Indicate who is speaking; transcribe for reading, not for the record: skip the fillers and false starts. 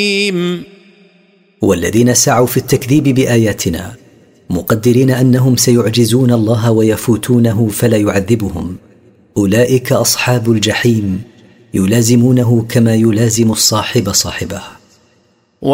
Speaker 1: والذين سعوا في التكذيب بآياتنا مقدرين أنهم سيعجزون الله ويفوتونه فلا يعذبهم، أولئك أصحاب الجحيم يلازمونه كما يلازم الصاحب صاحبه.